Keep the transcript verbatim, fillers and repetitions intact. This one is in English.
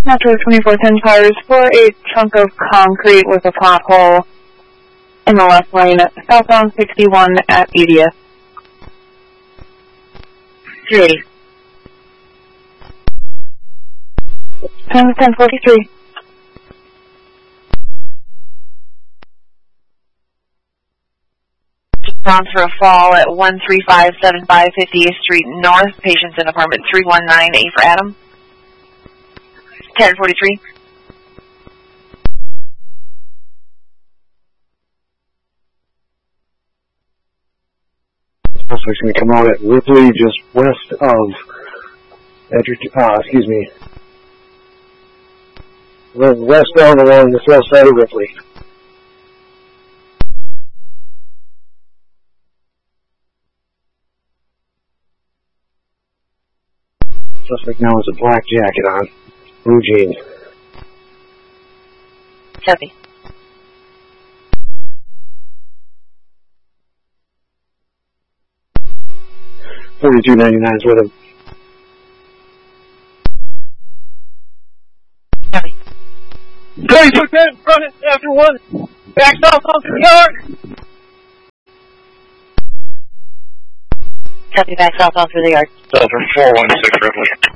Metro twenty-four ten tires for a chunk of concrete with a pothole in the left lane, southbound sixty-one at eightieth. three eighty. ten ten forty-three. Ground for a fall at one three five seven five fiftieth Street North. Patients in apartment three one nine, A for Adam. ten forty-three. Suspect's going to come out at Ripley, just west of, uh, excuse me, westbound along the south side of Ripley. Suspect now has a black jacket on, blue jeans. Copy. forty-two ninety-nine is with him. Copy. thirty-two ten, front after one. Back south off the yard. Copy, back south on through the yard. Delta four one six Ripley.